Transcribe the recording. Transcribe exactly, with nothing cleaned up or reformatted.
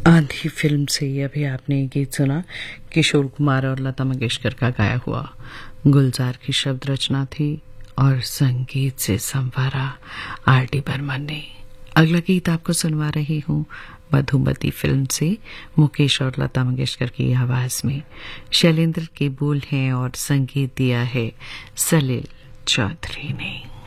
आंधी फिल्म से ही अभी आपने ये गीत सुना। किशोर कुमार और लता मंगेशकर का गाया हुआ। गुलजार की शब्द रचना थी और संगीत से संवारा आर डी बर्मन ने। अगला गीत आपको सुनवा रही हूँ मधुमती फिल्म से, मुकेश और लता मंगेशकर की आवाज में। शैलेंद्र के बोल हैं और संगीत दिया है सलील चौधरी ने।